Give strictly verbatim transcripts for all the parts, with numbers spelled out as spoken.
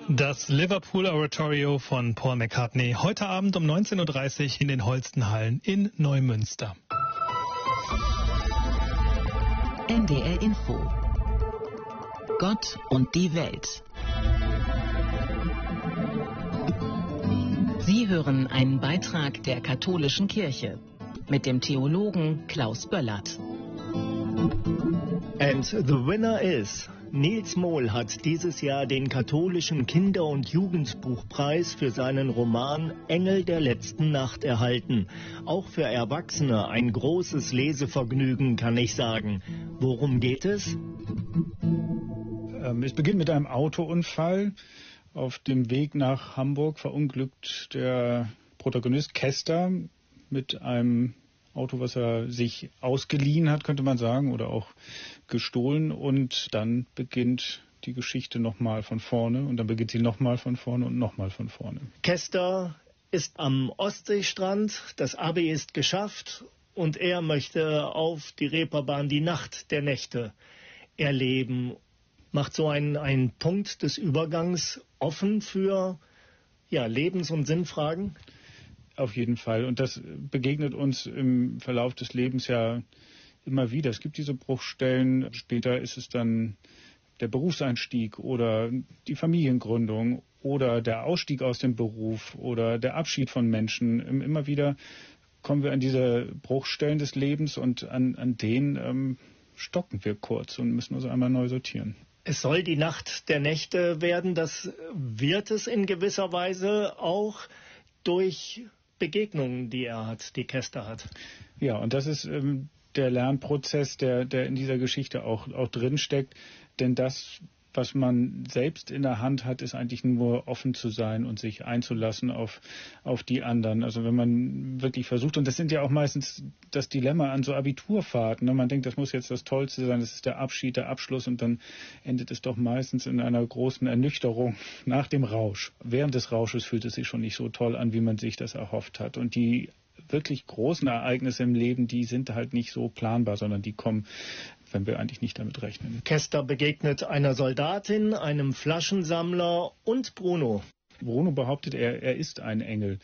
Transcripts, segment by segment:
Das Liverpool Oratorio von Paul McCartney. Heute Abend um neunzehn Uhr dreißig in den Holstenhallen in Neumünster. N D R Info. Gott und die Welt. Sie hören einen Beitrag der katholischen Kirche mit dem Theologen Klaus Böllert. And the winner is... Nils Mohl hat dieses Jahr den katholischen Kinder- und Jugendbuchpreis für seinen Roman Engel der letzten Nacht erhalten. Auch für Erwachsene ein großes Lesevergnügen, kann ich sagen. Worum geht es? Es beginnt mit einem Autounfall. Auf dem Weg nach Hamburg verunglückt der Protagonist Kester mit einem Auto, was er sich ausgeliehen hat, könnte man sagen, oder auch gestohlen. Und dann beginnt die Geschichte nochmal von vorne und dann beginnt sie nochmal von vorne und nochmal von vorne. Kester ist am Ostseestrand, das Abi ist geschafft und er möchte auf die Reeperbahn die Nacht der Nächte erleben. Macht so einen, einen Punkt des Übergangs offen für ja, Lebens- und Sinnfragen? Auf jeden Fall. Und das begegnet uns im Verlauf des Lebens ja immer wieder. Es gibt diese Bruchstellen. Später ist es dann der Berufseinstieg oder die Familiengründung oder der Ausstieg aus dem Beruf oder der Abschied von Menschen. Immer wieder kommen wir an diese Bruchstellen des Lebens und an, an denen ähm, stocken wir kurz und müssen also einmal neu sortieren. Es soll die Nacht der Nächte werden. Das wird es in gewisser Weise auch durch Begegnungen, die er hat, die Kester hat. Ja, und das ist ähm, der Lernprozess, der, der in dieser Geschichte auch, auch drinsteckt. Denn das, was man selbst in der Hand hat, ist eigentlich nur offen zu sein und sich einzulassen auf, auf die anderen. Also wenn man wirklich versucht, und das sind ja auch meistens das Dilemma an so Abiturfahrten, ne? Man denkt, das muss jetzt das Tollste sein, das ist der Abschied, der Abschluss und dann endet es doch meistens in einer großen Ernüchterung nach dem Rausch. Während des Rausches fühlt es sich schon nicht so toll an, wie man sich das erhofft hat. Und die wirklich großen Ereignisse im Leben, die sind halt nicht so planbar, sondern die kommen, wenn wir eigentlich nicht damit rechnen. Kester begegnet einer Soldatin, einem Flaschensammler und Bruno. Bruno behauptet, er, er ist ein Engel,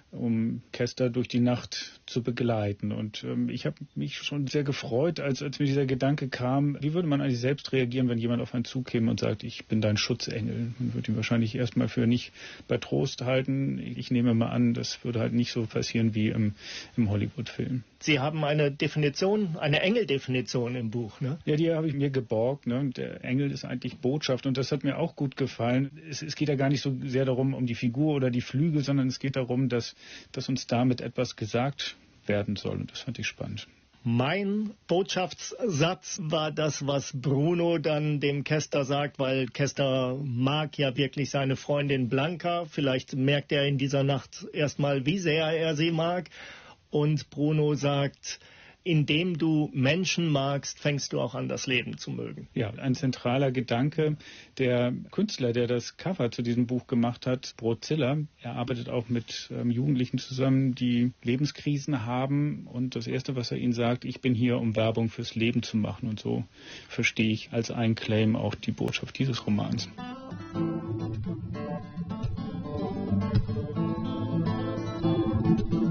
um Kester durch die Nacht zu begleiten. Und ähm, ich habe mich schon sehr gefreut, als, als mir dieser Gedanke kam, wie würde man eigentlich selbst reagieren, wenn jemand auf einen zukäme und sagt, ich bin dein Schutzengel. Man würde ihn wahrscheinlich erstmal für nicht bei Trost halten. Ich nehme mal an, das würde halt nicht so passieren wie im, im Hollywood-Film. Sie haben eine Definition, eine Engeldefinition im Buch, ne? Ja, die habe ich mir geborgt. Ne? Der Engel ist eigentlich Botschaft und das hat mir auch gut gefallen. Es, es geht ja gar nicht so sehr darum, um die Figur oder die Flügel, sondern es geht darum, dass, dass uns damit etwas gesagt werden soll und das fand ich spannend. Mein Botschaftssatz war das, was Bruno dann dem Kester sagt, weil Kester mag ja wirklich seine Freundin Blanca. Vielleicht merkt er in dieser Nacht erstmal, wie sehr er sie mag. Und Bruno sagt, indem du Menschen magst, fängst du auch an, das Leben zu mögen. Ja, ein zentraler Gedanke. Der Künstler, der das Cover zu diesem Buch gemacht hat, Brozilla, er arbeitet auch mit ähm, Jugendlichen zusammen, die Lebenskrisen haben. Und das Erste, was er ihnen sagt, ich bin hier, um Werbung fürs Leben zu machen. Und so verstehe ich als einen Claim auch die Botschaft dieses Romans.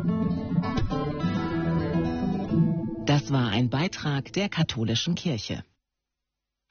Das war ein Beitrag der katholischen Kirche.